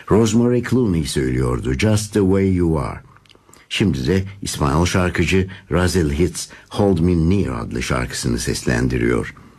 Rosemary Clooney söylüyordu Just the Way You Are. Şimdi de İspanyol şarkıcı Razel Hits Hold Me Near adlı şarkısını seslendiriyor.